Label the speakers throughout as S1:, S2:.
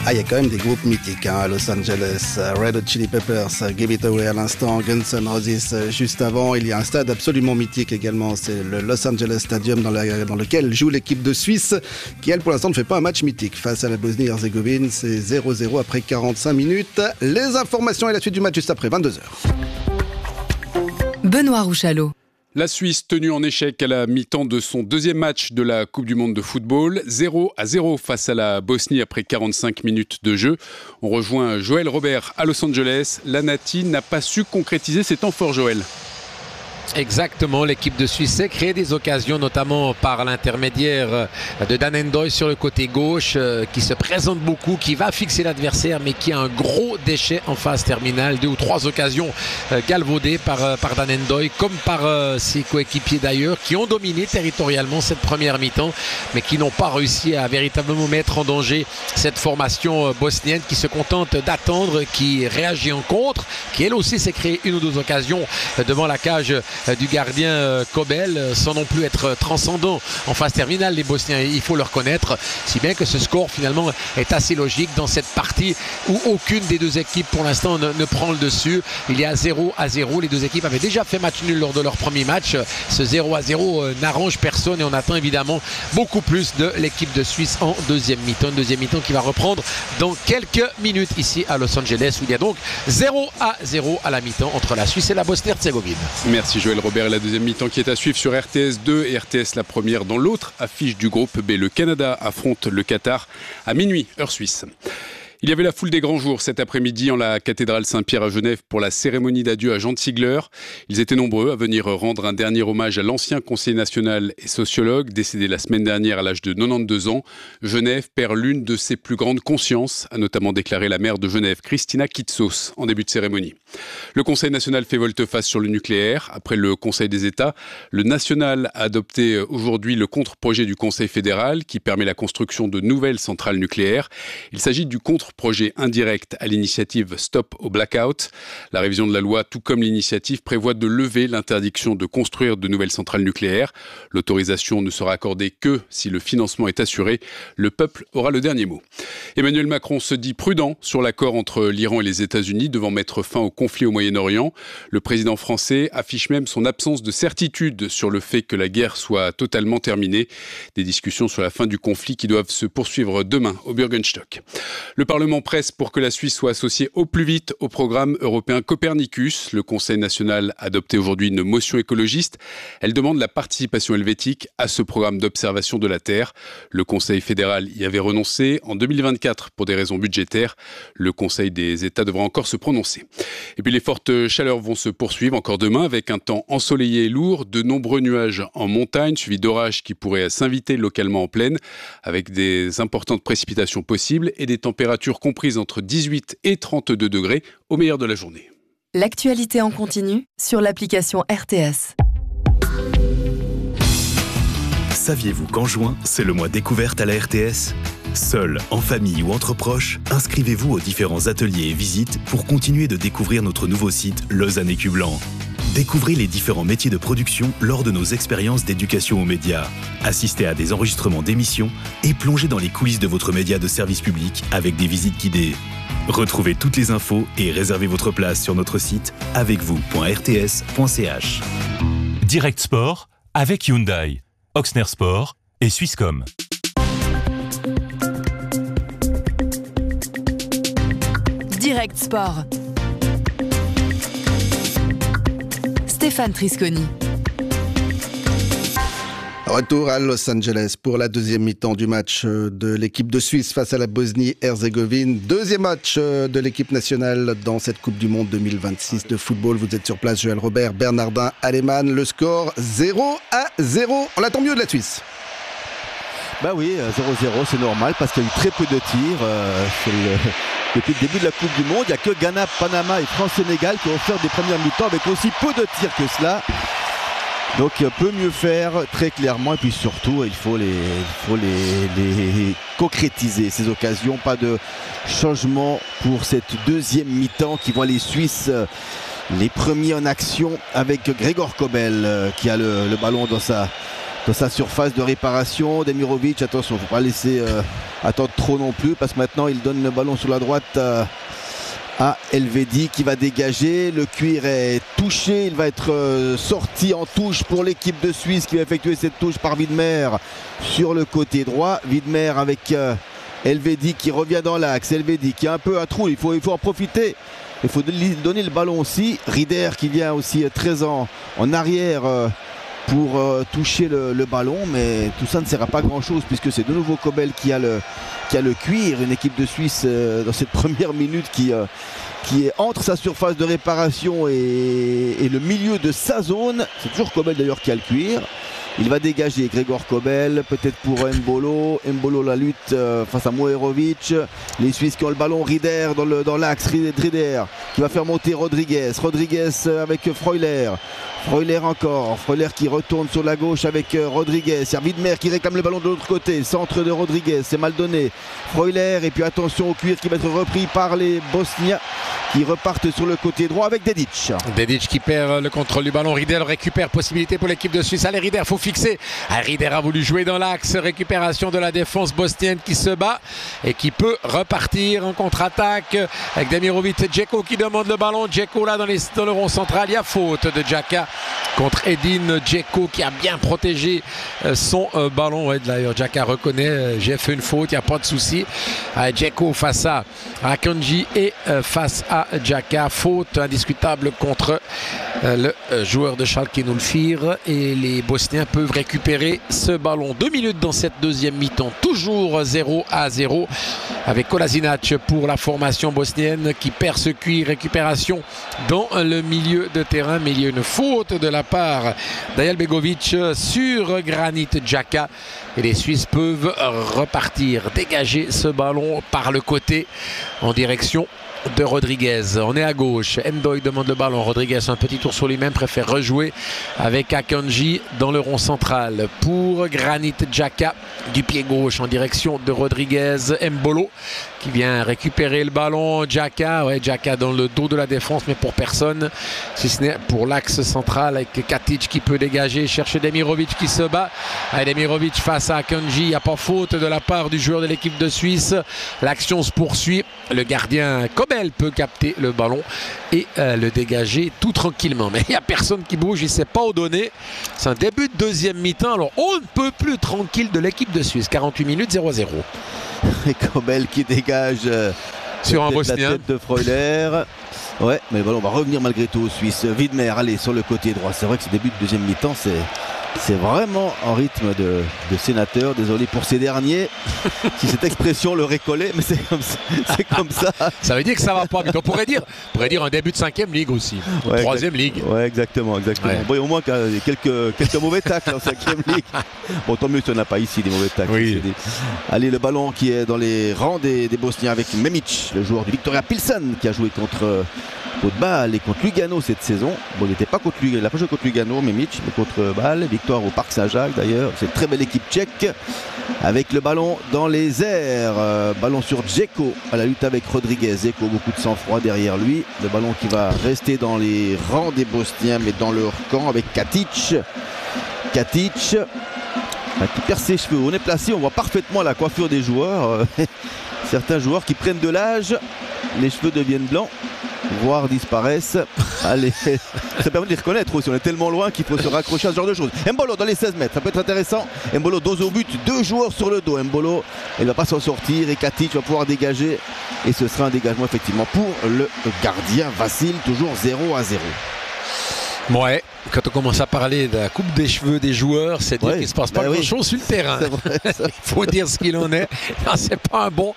S1: Ah, il y a quand même des groupes mythiques à Los Angeles. Red Hot Chili Peppers, Give It Away à l'instant, Guns N' Roses juste avant. Il y a un stade absolument mythique également, c'est le Los Angeles Stadium dans lequel joue l'équipe de Suisse qui, elle, pour l'instant, ne fait pas un match mythique. Face à la Bosnie-Herzégovine, c'est 0-0 après 45 minutes. Les informations et la suite du match juste après 22h.
S2: Benoît Rouchalot.
S3: La Suisse tenue en échec à la mi-temps de son deuxième match de la Coupe du Monde de football. 0-0 face à la Bosnie après 45 minutes de jeu. On rejoint Joël Robert à Los Angeles. La Nati n'a pas su concrétiser ses temps forts, Joël.
S4: Exactement, l'équipe de Suisse s'est créé des occasions, notamment par l'intermédiaire de Dan N'Doye sur le côté gauche, qui se présente beaucoup, qui va fixer l'adversaire, mais qui a un gros déchet en phase terminale. 2 ou 3 occasions galvaudées par Dan N'Doye, comme par ses coéquipiers d'ailleurs, qui ont dominé territorialement cette première mi-temps, mais qui n'ont pas réussi à véritablement mettre en danger cette formation bosnienne qui se contente d'attendre, qui réagit en contre, qui elle aussi s'est créé une ou deux occasions devant la cage du gardien Kobel, sans non plus être transcendant en phase terminale. Les Bosniens, il faut le reconnaître, si bien que ce score finalement est assez logique dans cette partie où aucune des deux équipes pour l'instant ne prend le dessus. Il y a 0-0, les deux équipes avaient déjà fait match nul lors de leur premier match. Ce 0-0 n'arrange personne et on attend évidemment beaucoup plus de l'équipe de Suisse en deuxième mi-temps. Une deuxième mi-temps qui va reprendre dans quelques minutes ici à Los Angeles, où il y a donc 0-0 à la mi-temps entre la Suisse et la Bosnie-Herzégovine.
S3: Merci Joël Robert. La deuxième mi-temps qui est à suivre sur RTS 2 et RTS la première dans l'autre affiche du groupe B. Le Canada affronte le Qatar à minuit, heure suisse. Il y avait la foule des grands jours cet après-midi en la cathédrale Saint-Pierre à Genève pour la cérémonie d'adieu à Jean de Sigler. Ils étaient nombreux à venir rendre un dernier hommage à l'ancien conseiller national et sociologue, décédé la semaine dernière à l'âge de 92 ans. Genève perd l'une de ses plus grandes consciences, a notamment déclaré la maire de Genève, Christina Kitsos, en début de cérémonie. Le Conseil national fait volte-face sur le nucléaire. Après le Conseil des États, le national a adopté aujourd'hui le contre-projet du Conseil fédéral qui permet la construction de nouvelles centrales nucléaires. Il s'agit du contre-projet indirect à l'initiative Stop au Blackout. La révision de la loi, tout comme l'initiative, prévoit de lever l'interdiction de construire de nouvelles centrales nucléaires. L'autorisation ne sera accordée que si le financement est assuré. Le peuple aura le dernier mot. Emmanuel Macron se dit prudent sur l'accord entre l'Iran et les États-Unis devant mettre fin au conflit au Moyen-Orient. Le président français affiche même son absence de certitude sur le fait que la guerre soit totalement terminée. Des discussions sur la fin du conflit qui doivent se poursuivre demain au Bürgenstock. Le Parlement presse pour que la Suisse soit associée au plus vite au programme européen Copernicus. Le Conseil national a adopté aujourd'hui une motion écologiste. Elle demande la participation helvétique à ce programme d'observation de la Terre. Le Conseil fédéral y avait renoncé en 2024 pour des raisons budgétaires. Le Conseil des États devra encore se prononcer. Et puis les fortes chaleurs vont se poursuivre encore demain avec un temps ensoleillé et lourd, de nombreux nuages en montagne, suivis d'orages qui pourraient s'inviter localement en plaine, avec des importantes précipitations possibles et des températures comprises entre 18 et 32 degrés au meilleur de la journée.
S2: L'actualité en continu sur l'application RTS.
S5: Saviez-vous qu'en juin, c'est le mois découverte à la RTS ? Seul, en famille ou entre proches, inscrivez-vous aux différents ateliers et visites pour continuer de découvrir notre nouveau site Lausanne Écu Blanc. Découvrez les différents métiers de production lors de nos expériences d'éducation aux médias. Assistez à des enregistrements d'émissions et plongez dans les coulisses de votre média de service public avec des visites guidées. Retrouvez toutes les infos et réservez votre place sur notre site avecvous.rts.ch.
S6: Direct Sport avec Hyundai, Oxner Sport et Swisscom.
S2: Direct Sport. Stéphane Trisconi.
S1: Retour à Los Angeles pour la deuxième mi-temps du match de l'équipe de Suisse face à la Bosnie-Herzégovine. Deuxième match de l'équipe nationale dans cette Coupe du Monde 2026 de football. Vous êtes sur place, Joël Robert, Bernardin Alemann. Le score 0-0. On l'attend mieux de la Suisse.
S7: Bah oui, 0-0, c'est normal parce qu'il y a eu très peu de tirs depuis le début de la Coupe du Monde. Il n'y a que Ghana, Panama et France-Sénégal qui ont offert des premières mi-temps avec aussi peu de tirs que cela. Donc peut mieux faire très clairement et puis surtout il faut les concrétiser ces occasions. Pas de changement pour cette deuxième mi-temps qui voit les Suisses les premiers en action avec Gregor Kobel qui a le ballon dans dans sa surface de réparation. Demirovic, attention, faut pas laisser attendre trop non plus, parce que maintenant il donne le ballon sur la droite à Elvedi qui va dégager. Le cuir est touché, il va être sorti en touche pour l'équipe de Suisse qui va effectuer cette touche par Widmer sur le côté droit. Widmer avec Elvedi qui revient dans l'axe. Elvedi qui a un peu un trou, il faut en profiter. Il faut donner le ballon aussi. Rieder qui vient aussi très en arrière pour toucher le ballon, mais tout ça ne sert à pas grand chose puisque c'est de nouveau Kobel qui a le cuir. Une équipe de Suisse dans cette première minute qui est entre sa surface de réparation et le milieu de sa zone. C'est toujours Kobel d'ailleurs qui a le cuir. Il va dégager Gregor Kobel, peut-être pour Mbolo. Mbolo, la lutte face à Moerovic. Les Suisses qui ont le ballon. Rieder dans l'axe. Rieder qui va faire monter Rodriguez. Rodriguez avec Freuler. Freuler encore. Freuler qui retourne sur la gauche avec Rodriguez. Il y a Widmer qui réclame le ballon de l'autre côté. Centre de Rodriguez. C'est mal donné. Freuler. Et puis attention au cuir qui va être repris par les Bosniens qui repartent sur le côté droit avec Dedic.
S4: Dedic qui perd le contrôle du ballon. Rieder récupère. Possibilité pour l'équipe de Suisse. Allez, Rieder, faut fixer. Rieder a voulu jouer dans l'axe. Récupération de la défense bosnienne qui se bat et qui peut repartir en contre-attaque avec Demirovic et Džeko qui demande le ballon. Džeko là dans le rond central. Il y a faute de Xhaka contre Edin Džeko qui a bien protégé son ballon. Ouais, d'ailleurs, Xhaka reconnaît j'ai fait une faute, il n'y a pas de souci. Džeko face à Akanji et face à Xhaka. Faute indiscutable contre le joueur de Schalke 04 et les Bosniens peuvent récupérer ce ballon. 2 minutes dans cette deuxième mi-temps, toujours 0-0 avec Kolasinac pour la formation bosnienne qui perd ce cuir. Récupération dans le milieu de terrain, mais il y a une faute de la part d'Ajelbegovic sur Granit Xhaka et les Suisses peuvent repartir, dégager ce ballon par le côté en direction de Rodriguez. On est à gauche. Ndoye demande le ballon. Rodriguez, un petit tour sur lui-même, préfère rejouer avec Akanji dans le rond central pour Granit Xhaka du pied gauche en direction de Rodriguez. Mbolo qui vient récupérer le ballon. Xhaka, ouais, Xhaka dans le dos de la défense, mais pour personne, si ce n'est pour l'axe central avec Katic qui peut dégager, cherche Demirovic qui se bat. Demirovic face à Akanji. Il n'y a pas faute de la part du joueur de l'équipe de Suisse. L'action se poursuit. Le gardien Kobel peut capter le ballon et le dégager tout tranquillement. Mais il n'y a personne qui bouge, il ne sait pas où donner. C'est un début de deuxième mi-temps. Alors on ne peut plus tranquille de l'équipe de Suisse. 48 minutes, 0-0.
S7: Et Kobel qui dégage
S4: sur un Bosnien.
S7: La tête de Freuler. Ouais, mais voilà, on va revenir malgré tout aux Suisses. Widmer, allez, sur le côté droit. C'est vrai que ce début de deuxième mi-temps, c'est vraiment en rythme de sénateur. Désolé pour ces derniers si cette expression leur est collée, mais c'est comme ça.
S4: Ça veut dire que ça va pas vite. On pourrait dire un début de 5e ligue aussi,
S7: ouais,
S4: 3e ligue.
S7: Ouais, exactement. Ouais. Bon, au moins quelques mauvais tacles en 5e ligue. Bon, tant mieux qu'il n'y en a pas ici des mauvais tacles.
S4: Oui.
S7: Allez, le ballon qui est dans les rangs des Bosniens avec Memic, le joueur du Viktoria Pilsen qui a joué contre Bâle et contre Lugano cette saison. Bon, il n'était pas contre Lugano, il n'a pas joué contre Lugano, Memic, mais contre Bâle. Victoire au Parc Saint-Jacques d'ailleurs. C'est une très belle équipe tchèque avec le ballon dans les airs. Ballon sur Džeko à la lutte avec Rodriguez. Džeko, beaucoup de sang-froid derrière lui. Le ballon qui va rester dans les rangs des Bosniens, mais dans leur camp avec Katic qui perd ses cheveux. On est placé, on voit parfaitement la coiffure des joueurs. Certains joueurs qui prennent de l'âge, les cheveux deviennent blancs, voire disparaissent. Allez, ça permet de les reconnaître aussi. On est tellement loin qu'il faut se raccrocher à ce genre de choses. Mbolo dans les 16 mètres, ça peut être intéressant. Mbolo dose au but, 2 joueurs sur le dos. Mbolo, il ne va pas s'en sortir et Katic va pouvoir dégager. Et ce sera un dégagement effectivement pour le gardien Vassil, toujours 0-0.
S4: Ouais, quand on commence à parler de la coupe des cheveux des joueurs, c'est dire qu'il ne se passe pas grand-chose sur le terrain.
S7: Vrai,
S4: il faut dire ce qu'il en est. Non, c'est pas un bon...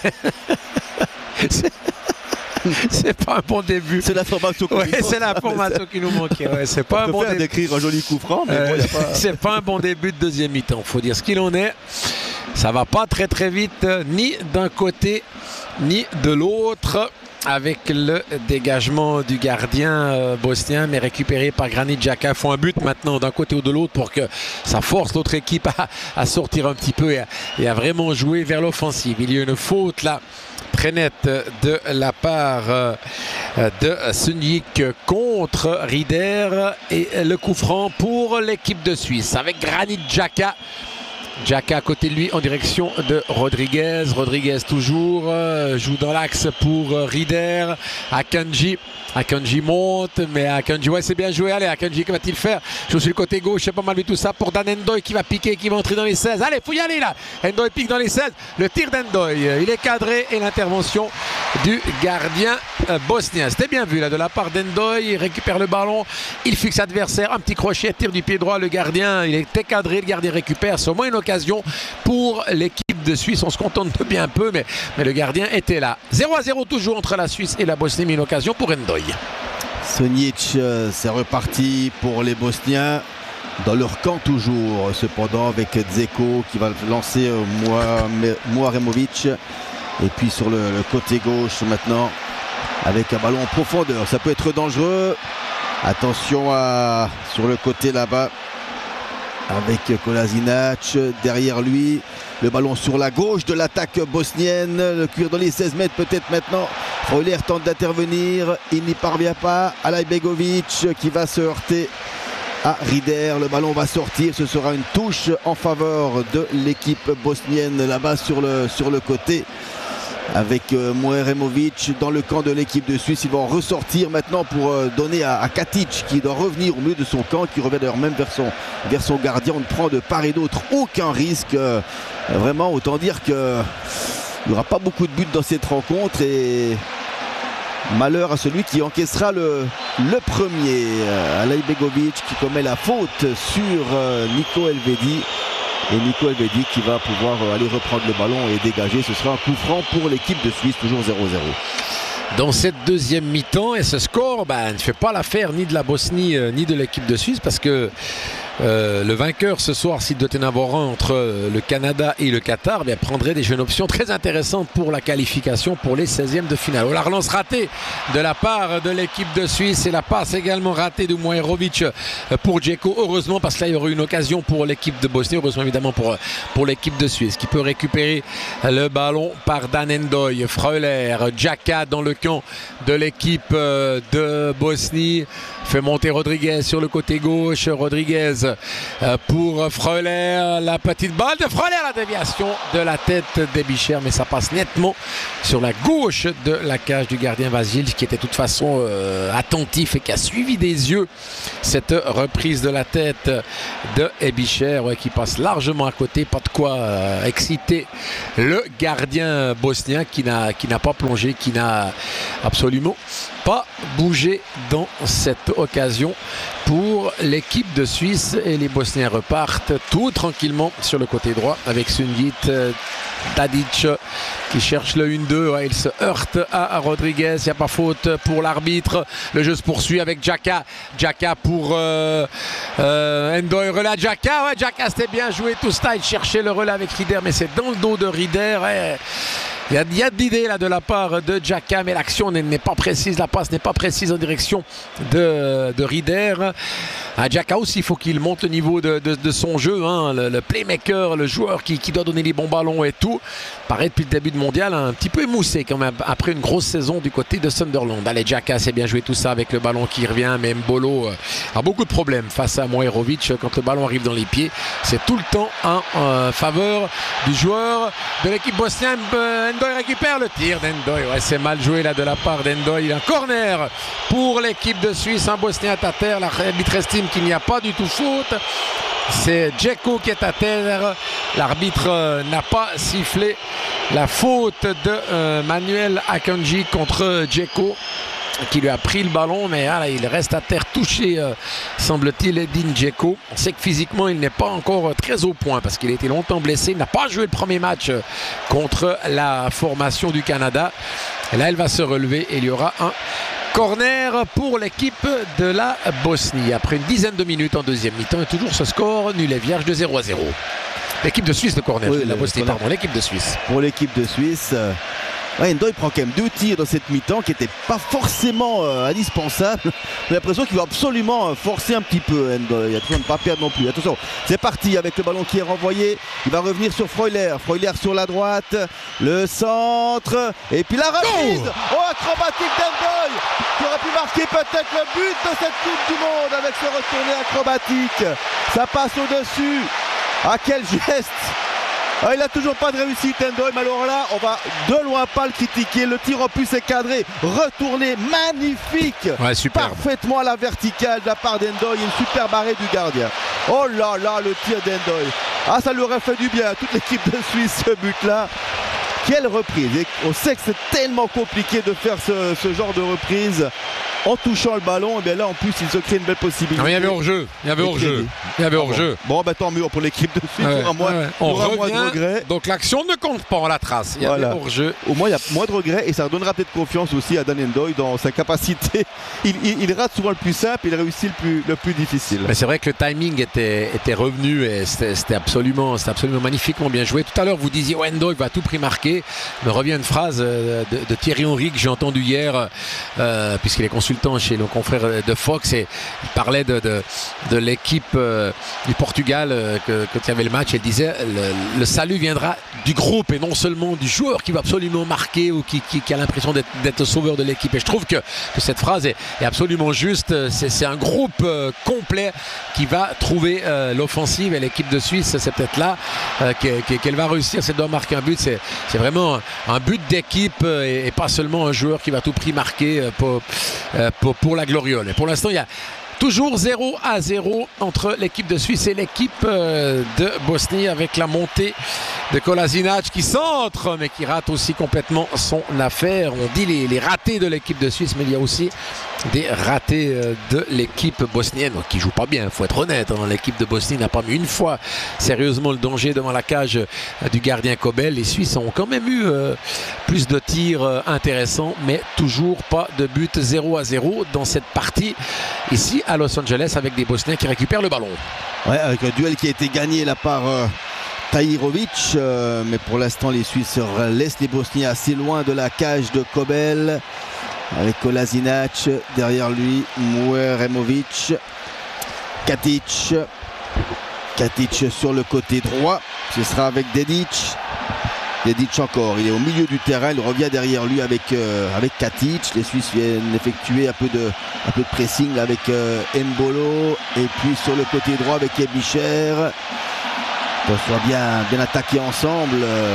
S4: c'est pas un bon début.
S7: C'est l'information
S4: qui nous manquait. Ouais, c'est pas un bon début.
S7: D'écrire un joli coup franc, mais
S4: c'est pas un bon début de deuxième mi-temps. Faut dire ce qu'il en est. Ça va pas très très vite, ni d'un côté ni de l'autre. Avec le dégagement du gardien bosnien, mais récupéré par Granit Xhaka. Font un but maintenant d'un côté ou de l'autre pour que ça force l'autre équipe à sortir un petit peu et à vraiment jouer vers l'offensive. Il y a une faute là très nette de la part de Sunjik contre Rieder et le coup franc pour l'équipe de Suisse avec Granit Xhaka. Xhaka à côté de lui en direction de Rodriguez. Rodriguez toujours joue dans l'axe pour Rieder. Akanji monte, mais Akanji, ouais, c'est bien joué. Allez, Akanji, que va-t-il faire? Joue sur le côté gauche, c'est pas mal vu tout ça pour Dan N'Doye qui va piquer, qui va entrer dans les 16. Allez, faut y aller là. N'Doye pique dans les 16. Le tir d'N'Doye, il est cadré et l'intervention du gardien bosnien. C'était bien vu là de la part d'N'Doye. Il récupère le ballon, il fixe l'adversaire. Un petit crochet, tir du pied droit. Le gardien, il était cadré. Le gardien récupère. C'est au moins une occasion pour l'équipe de Suisse. On se contente de bien peu, mais le gardien était là. 0-0 toujours entre la Suisse et la Bosnie, mais une occasion pour N'Doye.
S7: Sunjic, c'est reparti pour les Bosniens dans leur camp toujours, cependant avec Dzeko qui va lancer Muaremovic, et puis sur le côté gauche maintenant avec un ballon en profondeur, ça peut être dangereux. Attention sur le côté là-bas avec Kolasinac derrière lui. Le ballon sur la gauche de l'attaque bosnienne. Le cuir dans les 16 mètres peut-être maintenant. Freuler tente d'intervenir. Il n'y parvient pas. Alajbegovic qui va se heurter à Rieder. Le ballon va sortir. Ce sera une touche en faveur de l'équipe bosnienne là-bas sur le côté. Avec Muaremovic dans le camp de l'équipe de Suisse. Ils vont ressortir maintenant pour donner à Katic qui doit revenir au milieu de son camp, qui revient d'ailleurs même vers son gardien. On ne prend de part et d'autre aucun risque. Vraiment, autant dire qu'il n'y aura pas beaucoup de buts dans cette rencontre, et malheur à celui qui encaissera le premier. Alajbegovic qui commet la faute sur Nico Elvedi. Et Nico Elvedi qui va pouvoir aller reprendre le ballon et dégager. Ce sera un coup franc pour l'équipe de Suisse, toujours 0-0.
S4: Dans cette deuxième mi-temps, et ce score ne fait pas l'affaire ni de la Bosnie ni de l'équipe de Suisse, parce que le vainqueur ce soir, s'il doit y en avoir un entre le Canada et le Qatar, prendrait des jeunes options très intéressantes pour la qualification pour les 16e de finale. La relance ratée de la part de l'équipe de Suisse, et la passe également ratée de Muaremovic pour Dzeko. Heureusement, parce que là il y aurait une occasion pour l'équipe de Bosnie, heureusement évidemment pour l'équipe de Suisse qui peut récupérer le ballon par Dan N'Doye. Freuler, Xhaka dans le camp de l'équipe de Bosnie, fait monter Rodriguez sur le côté gauche. Rodriguez pour Freuler, la petite balle de Freuler, la déviation de la tête d'Ebicher, mais ça passe nettement sur la gauche de la cage du gardien Vasil, qui était de toute façon attentif et qui a suivi des yeux cette reprise de la tête de Ebicher, qui passe largement à côté. Pas de quoi exciter le gardien bosnien qui n'a pas plongé, qui n'a absolument pas bougé dans cette occasion pour l'équipe de Suisse. Et les Bosniens repartent tout tranquillement sur le côté droit avec Sunjik, Tadic qui cherche le 1-2. Il se heurte à Rodriguez. Il n'y a pas faute pour l'arbitre. Le jeu se poursuit avec Xhaka. Xhaka pour N'Doye. Relais à Xhaka. Xhaka, c'était bien joué tout ça. Il cherchait le relais avec Rieder, mais c'est dans le dos de Rieder. Il y a d'idées là de la part de Xhaka, mais l'action n'est pas précise, la passe n'est pas précise en direction de Rieder. Xhaka aussi, il faut qu'il monte le niveau de son jeu, le playmaker, le joueur qui doit donner les bons ballons et tout. Paraît depuis le début de mondial un petit peu émoussé quand même après une grosse saison du côté de Sunderland. Allez, Xhaka, c'est bien joué tout ça avec le ballon qui revient, mais Mbolo a beaucoup de problèmes face à Muaremovic quand le ballon arrive dans les pieds. C'est tout le temps en faveur du joueur de l'équipe bosnienne. N'Doye récupère le tir d'N'Doye. C'est mal joué là de la part d'N'Doye. Il y a un corner pour l'équipe de Suisse. Un Bosnien à terre. L'arbitre estime qu'il n'y a pas du tout faute. C'est Dzeko qui est à terre. L'arbitre n'a pas sifflé la faute de Manuel Akanji contre Dzeko, qui lui a pris le ballon, mais il reste à terre touché, semble-t-il, Edin Dzeko. On sait que physiquement il n'est pas encore très au point parce qu'il a été longtemps blessé. Il n'a pas joué le premier match contre la formation du Canada. Et là il va se relever et il y aura un corner pour l'équipe de la Bosnie après une dizaine de minutes en deuxième mi-temps, et toujours ce score nul et vierge de 0-0. L'équipe de Suisse de corner,
S7: oui,
S4: la Bosnie, pardon, l'équipe de Suisse.
S7: Pour l'équipe de Suisse, Ouais, Ndoye prend quand même 2 tirs dans cette mi-temps qui n'étaient pas forcément indispensables. J'ai l'impression qu'il va absolument forcer un petit peu Ndoye. Attention de ne pas perdre non plus. Attention, c'est parti avec le ballon qui est renvoyé. Il va revenir sur Freuler. Freuler sur la droite. Le centre. Et puis la reprise. Oh, acrobatique d'Ndoye qui aurait pu marquer peut-être le but de cette Coupe du Monde avec ce retourné acrobatique. Ça passe au-dessus. Ah, quel geste! Ah, il n'a toujours pas de réussite Ndoye, mais alors là, on va de loin pas le critiquer. Le tir au plus est cadré, retourné, magnifique,
S4: ouais, superbe.
S7: Parfaitement à la verticale de la part d'Ndoye, une super barrée du gardien. Oh là là, le tir d'Ndoye. Ah, ça lui aurait fait du bien à toute l'équipe de Suisse, ce but-là. Quelle reprise! Et on sait que c'est tellement compliqué de faire ce genre de reprise en touchant le ballon. Et bien là, en plus, il se crée une belle possibilité.
S4: Non, il y avait hors-jeu. Il y avait hors-jeu. Il y avait hors-jeu.
S7: Bon, bah tant mieux pour l'équipe de Suisse.
S4: Ouais,
S7: on aura moins de regrets.
S4: Donc l'action ne compte pas, on la trace. Il y avait hors-jeu.
S7: Au moins, il y a moins de regrets et ça donnera peut-être confiance aussi à Dan Ndoye dans sa capacité. Il rate souvent le plus simple, il réussit le plus difficile.
S4: Mais c'est vrai que le timing était revenu et c'était absolument magnifiquement bien joué. Tout à l'heure, vous disiez Ndoye va à tout prix marquer. Me revient une phrase de Thierry Henry que j'ai entendue hier, puisqu'il est consultant chez nos confrères de Fox, et il parlait de l'équipe du Portugal quand il y avait le match. Il disait le salut viendra du groupe et non seulement du joueur qui va absolument marquer ou qui a l'impression d'être le sauveur de l'équipe. Et je trouve que cette phrase est absolument juste. C'est un groupe complet qui va trouver l'offensive, et l'équipe de Suisse, c'est peut-être là qu'elle va réussir. Si elle doit marquer un but, c'est vraiment un but d'équipe et pas seulement un joueur qui va à tout prix marquer pour la gloriole. Et pour l'instant, il y a toujours 0-0 entre l'équipe de Suisse et l'équipe de Bosnie, avec la montée de Kolasinac qui centre mais qui rate aussi complètement son affaire. On dit les ratés de l'équipe de Suisse, mais il y a aussi des ratés de l'équipe bosnienne qui joue pas bien, il faut être honnête. L'équipe de Bosnie n'a pas mis une fois sérieusement le danger devant la cage du gardien Kobel. Les Suisses ont quand même eu plus de tirs intéressants, mais toujours pas de but. 0-0 dans cette partie ici à Los Angeles, avec des Bosniens qui récupèrent le ballon.
S7: Ouais, avec un duel qui a été gagné là par Tahirovic, mais pour l'instant les Suisses laissent les Bosniens assez loin de la cage de Kobel, avec Kolasinac derrière lui, Mueremovic, Katic sur le côté droit, ce sera avec Dedic encore, il est au milieu du terrain, il revient derrière lui avec Katic. Les Suisses viennent effectuer un peu de pressing avec Mbolo, et puis sur le côté droit avec Ebischer. On soit bien attaqué ensemble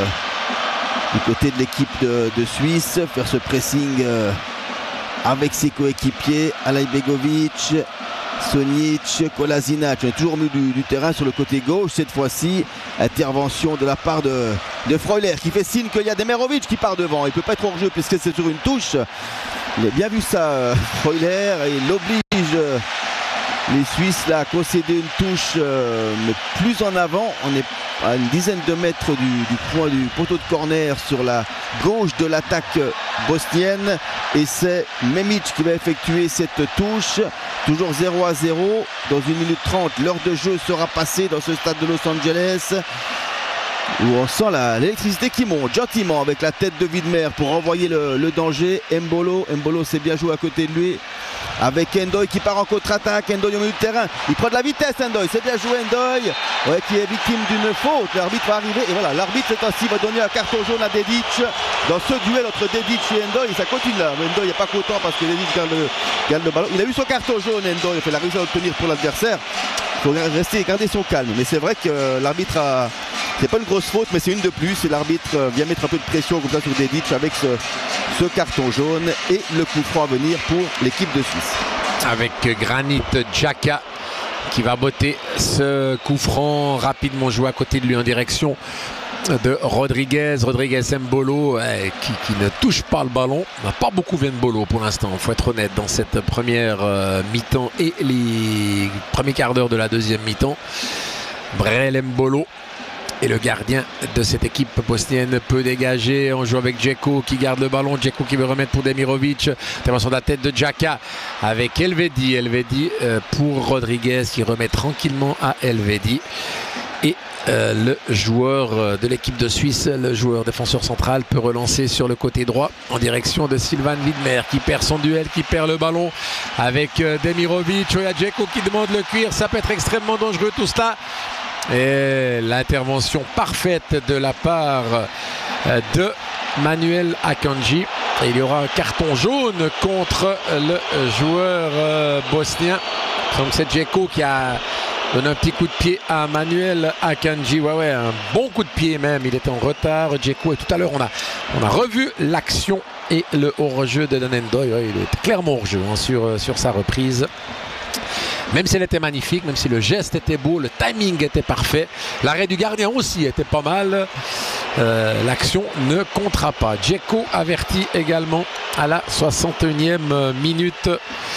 S7: du côté de l'équipe de Suisse, faire ce pressing avec ses coéquipiers, Alajbegovic, Sonic, Kolasinac. On est toujours au milieu du terrain sur le côté gauche. Cette fois-ci, intervention de la part de Freuler qui fait signe qu'il y a Demirovic qui part devant. Il ne peut pas être hors jeu puisque c'est sur une touche. Il a bien vu ça, Freuler, et il oblige les Suisses là à concéder une touche, mais plus en avant. On est à une dizaine de mètres du point du poteau de corner sur la gauche de l'attaque bosnienne, et c'est Memic qui va effectuer cette touche. Toujours 0-0 dans 1 minute 30. L'heure de jeu sera passée dans ce stade de Los Angeles, où on sent l'électricité qui monte gentiment avec la tête de Widmer pour envoyer le danger. Mbolo s'est bien joué à côté de lui, avec Ndoye qui part en contre-attaque. Ndoye au milieu de terrain, il prend de la vitesse. Ndoye, c'est bien joué. Ndoye, qui est victime d'une faute. L'arbitre va arriver, et voilà, l'arbitre cette fois-ci va donner un carton jaune à Dedic dans ce duel entre Dedic et Ndoye. Ça continue là, mais Ndoye n'est pas content parce que Dedic garde le ballon. Il a eu son carton jaune, Ndoye, il a réussi à l'obtenir pour l'adversaire. Il faut garder son calme, mais c'est vrai que l'arbitre a... C'est pas une grosse faute, mais c'est une de plus, et l'arbitre vient mettre un peu de pression comme ça sur Dedic avec ce carton jaune, et le coup franc à venir pour l'équipe de Suisse. Avec
S4: Granit Xhaka qui va botter ce coup franc rapidement joué à côté de lui en direction de Rodriguez Mbolo, qui ne touche pas le ballon. On n'a pas beaucoup vu Mbolo pour l'instant, il faut être honnête, dans cette première mi-temps et les premiers quarts d'heure de la deuxième mi-temps. Brel Mbolo et le gardien de cette équipe bosnienne peut dégager. On joue avec Djeko qui garde le ballon. Djeko qui veut remettre pour Demirovic. Intervention de la tête de Xhaka avec Elvedi pour Rodriguez qui remet tranquillement à Elvedi. Et le joueur de l'équipe de Suisse, le joueur défenseur central, peut relancer sur le côté droit en direction de Sylvain Widmer qui perd son duel, qui perd le ballon avec Demirovic. Il y a Dzeko qui demande le cuir, ça peut être extrêmement dangereux tout cela. Et l'intervention parfaite de la part de Manuel Akanji. Et il y aura un carton jaune contre le joueur bosnien. Donc c'est Dzeko qui a donné un petit coup de pied à Manuel Akanji. Ouais, un bon coup de pied même. Il était en retard, Dzeko. Et tout à l'heure, on a revu l'action et le hors-jeu de Danendoy. Ouais, il était clairement hors-jeu sur sa reprise. Même si elle était magnifique, même si le geste était beau, le timing était parfait, l'arrêt du gardien aussi était pas mal, l'action ne comptera pas. Dzeko averti également à la 61e minute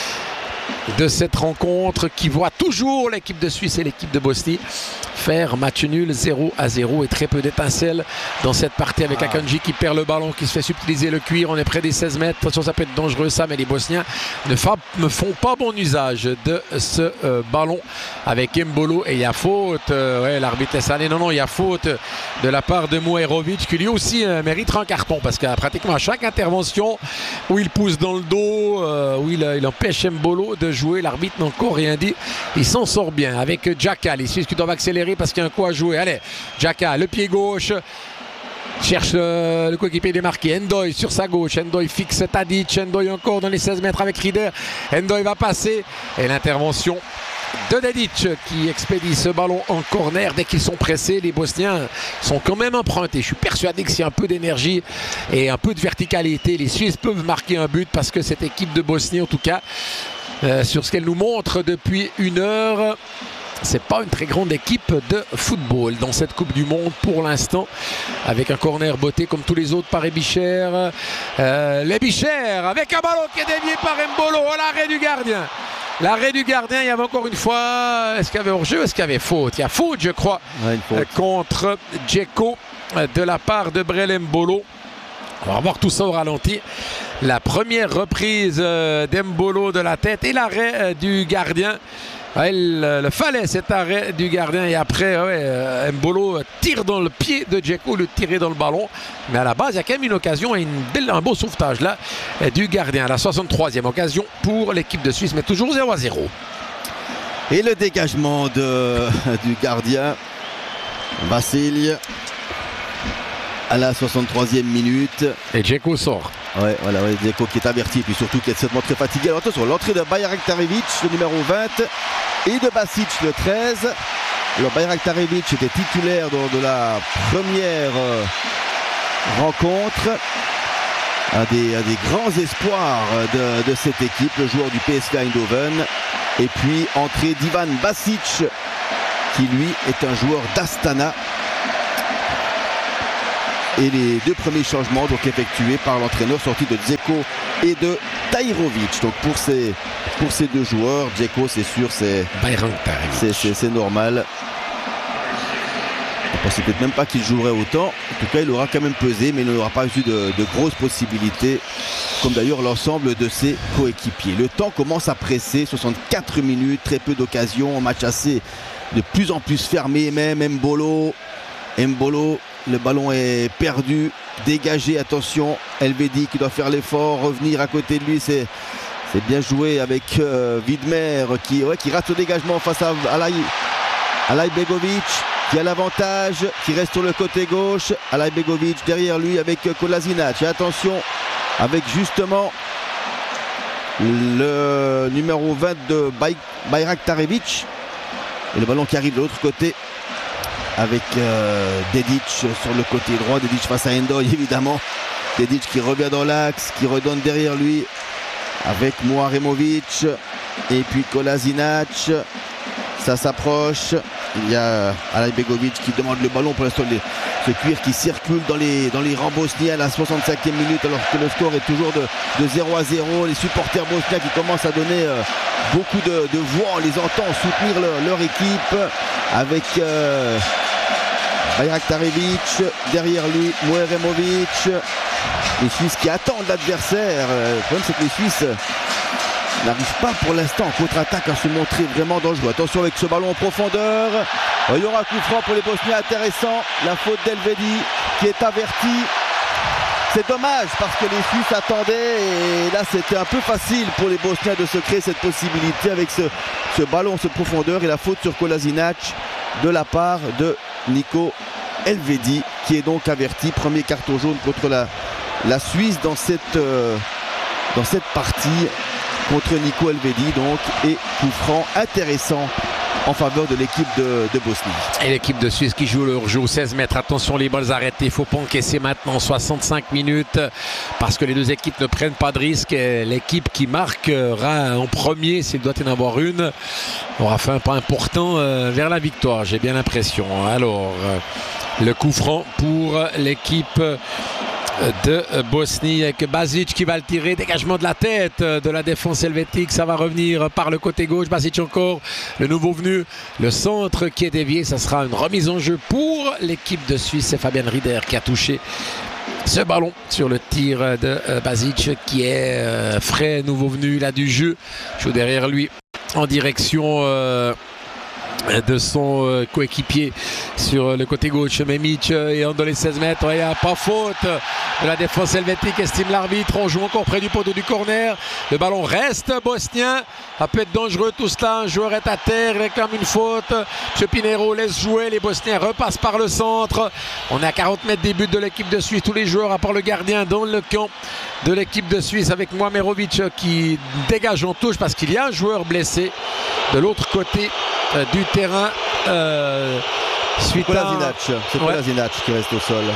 S4: de cette rencontre qui voit toujours l'équipe de Suisse et l'équipe de Bosnie faire match nul 0-0 et très peu d'étincelles dans cette partie avec Akanji qui perd le ballon, qui se fait subtiliser le cuir. On est près des 16 mètres. Attention, ça peut être dangereux ça, mais les Bosniens ne font pas bon usage de ce ballon avec Mbolo et il y a faute. L'arbitre laisse aller. Non, il y a faute de la part de Muerovic qui lui aussi mériterait un carton parce qu'à pratiquement chaque intervention où il pousse dans le dos, où il empêche Mbolo de jouer, l'arbitre n'a encore rien dit. Il s'en sort bien avec Xhaka. Les Suisses qui doivent accélérer parce qu'il y a un coup à jouer. Allez, Xhaka, le pied gauche, cherche le coéquipier démarqué. N'Doye sur sa gauche. N'Doye fixe Tadic. N'Doye encore dans les 16 mètres avec Rieder. N'Doye va passer. Et l'intervention de Dedic qui expédie ce ballon en corner. Dès qu'ils sont pressés, les Bosniens sont quand même empruntés. Je suis persuadé que s'il y a un peu d'énergie et un peu de verticalité, les Suisses peuvent marquer un but parce que cette équipe de Bosnie, en tout cas, sur ce qu'elle nous montre depuis une heure, c'est pas une très grande équipe de football dans cette Coupe du Monde pour l'instant, avec un corner botté comme tous les autres par Ebicher. L'Ebicher avec un ballon qui est dévié par Mbolo. L'arrêt du gardien. L'arrêt du gardien, il y avait encore une fois, est-ce qu'il y avait hors-jeu, est-ce qu'il y avait faute? Il y a faute, je crois, contre Dzeko de la part de Brel Mbolo. On va voir tout ça au ralenti. La première reprise d'Mbolo de la tête et l'arrêt du gardien. Il le fallait cet arrêt du gardien et après Mbolo tire dans le pied de Dzeko, le tirer dans le ballon. Mais à la base, il y a quand même une occasion et un beau sauvetage là du gardien. À la 63e occasion pour l'équipe de Suisse, mais toujours 0-0.
S7: Et le dégagement du gardien, Vasile, à la 63e minute.
S4: Et Dzeko sort.
S7: Dzeko qui est averti, et puis surtout qui est certainement très fatigué. Alors attention, l'entrée de Bayraktarevic, le numéro 20, et de Basic, le 13. Alors Bayraktarevic était titulaire de la première rencontre. Un des grands espoirs de cette équipe, le joueur du PSV Eindhoven. Et puis entrée d'Ivan Basic, qui lui est un joueur d'Astana. Et les deux premiers changements donc effectués par l'entraîneur sorti de Dzeko et de Tahirovic. Donc pour ces deux joueurs, Dzeko c'est sûr, c'est normal. On ne pensait peut-être même pas qu'il jouerait autant. En tout cas, il aura quand même pesé, mais il n'aura pas eu de grosses possibilités, comme d'ailleurs l'ensemble de ses coéquipiers. Le temps commence à presser, 64 minutes, très peu d'occasions, match assez de plus en plus fermé même. Mbolo, le ballon est perdu, dégagé, attention, Elvedi qui doit faire l'effort, revenir à côté de lui, c'est bien joué avec Widmer qui rate le dégagement face à Alay Begovic qui a l'avantage, qui reste sur le côté gauche. Alay Begovic derrière lui avec Kolasinac, et attention avec justement le numéro 20 de Bayraktarevic et le ballon qui arrive de l'autre côté avec Dedic sur le côté droit. Dedic face à N'Doye évidemment. Dedic qui revient dans l'axe, qui redonne derrière lui avec Muaremovic et puis Kolasinac. Ça s'approche. Il y a Alay Begovic qui demande le ballon. Pour l'instant, ce cuir qui circule dans les rangs bosniens à la 65e minute, alors que le score est toujours de 0-0. Les supporters bosniens qui commencent à donner beaucoup de voix. On les entend soutenir leur équipe avec Bayraktarevic, derrière lui Muaremovic. Les Suisses qui attendent l'adversaire. Le problème c'est que les Suisses n'arrive pas pour l'instant en contre-attaque à se montrer vraiment dangereux. Attention avec ce ballon en profondeur. Il y aura un coup franc pour les Bosniens intéressant. La faute d'Elvedi qui est averti. C'est dommage parce que les Suisses attendaient et là c'était un peu facile pour les Bosniens de se créer cette possibilité avec ce ballon en cette profondeur et la faute sur Kolasinac de la part de Nico Elvedi qui est donc averti. Premier carton jaune contre la Suisse dans cette partie contre Nico Elvedi donc, et coup franc intéressant en faveur de l'équipe de Bosnie.
S4: Et l'équipe de Suisse qui joue le hors-jeu 16 mètres. Attention, les balles arrêtées. Il ne faut pas encaisser maintenant 65 minutes parce que les deux équipes ne prennent pas de risque. L'équipe qui marquera en premier, s'il doit y en avoir une, aura fait un pas important vers la victoire. J'ai bien l'impression. Alors, le coup franc pour l'équipe de Bosnie avec Basic qui va le tirer, dégagement de la tête de la défense helvétique, ça va revenir par le côté gauche. Basic encore, le nouveau venu, le centre qui est dévié, ça sera une remise en jeu pour l'équipe de Suisse. C'est Fabian Rieder qui a touché ce ballon sur le tir de Basic qui est frais, nouveau venu, il a du jeu, joue derrière lui en direction de son coéquipier sur le côté gauche. Memic et dans les 16 mètres, il n'y a pas faute de la défense helvétique, estime l'arbitre. On joue encore près du poteau du corner, le ballon reste bosnien, ça peut être dangereux tout cela, un joueur est à terre, il réclame une faute. M. Pinheiro laisse jouer, les Bosniens repassent par le centre. On est à 40 mètres des buts de l'équipe de Suisse, tous les joueurs à part le gardien dans le camp de l'équipe de Suisse avec Mohamerovic qui dégage en touche parce qu'il y a un joueur blessé de l'autre côté du terrain.
S7: C'est Kolasinac qui reste au sol.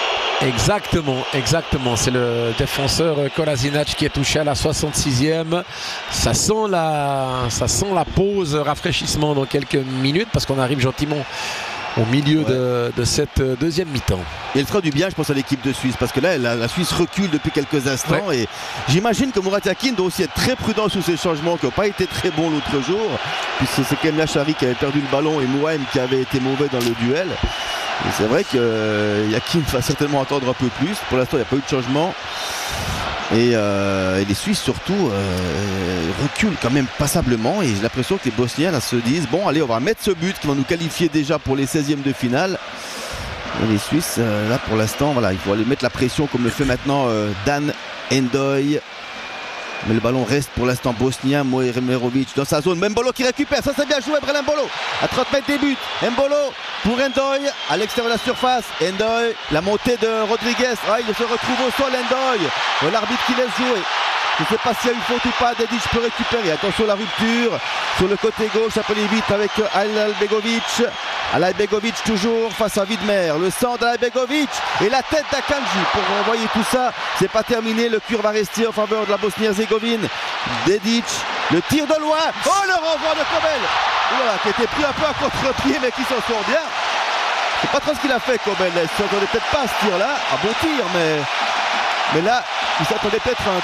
S4: Exactement. C'est le défenseur Kolasinac qui est touché à la 66e. Ça sent la pause, rafraîchissement dans quelques minutes parce qu'on arrive gentiment au milieu de cette deuxième mi-temps.
S7: Et il fera du bien, je pense, à l'équipe de Suisse parce que là, la Suisse recule depuis quelques instants et j'imagine que Murat Yakin doit aussi être très prudent sur ces changements qui n'ont pas été très bons l'autre jour puisque c'est quand même Lachari qui avait perdu le ballon et Mouaim qui avait été mauvais dans le duel. Et c'est vrai que Yakin va certainement attendre un peu plus. Pour l'instant, il n'y a pas eu de changement. Et les Suisses surtout reculent quand même passablement et j'ai l'impression que les Bosniens là, se disent bon allez on va mettre ce but qui va nous qualifier déjà pour les 16e de finale. Et les Suisses là pour l'instant voilà, il faut aller mettre la pression comme le fait maintenant Dan Endoy. Mais le ballon reste pour l'instant bosnien. Mohamerovic dans sa zone. Mbolo qui récupère. Ça c'est bien joué. Brel Mbolo à 30 mètres des buts. Mbolo pour Endoy à l'extérieur de la surface. Endoy, la montée de Rodriguez. Il se retrouve au sol. Endoy. L'arbitre qui laisse jouer. Je ne sais pas s'il y a une faute ou pas. Dedic peut récupérer. Attention à la rupture sur le côté gauche. Appelé vite avec Alajbegovic. Alajbegovic toujours face à Widmer. Le centre d'Alajbegovic et la tête d'Akanji pour renvoyer tout ça. C'est pas terminé. Le cure va rester en faveur de la Bosnie-Herzégovine. Dedic. Le tir de loin. Oh le renvoi de Kobel. Voilà, qui était pris un peu à contre-pied mais qui s'en sort bien. Je sais pas trop ce qu'il a fait Kobel. Il ne s'attendait peut-être pas à ce tir là. Un bon tir mais là il s'attendait peut-être à un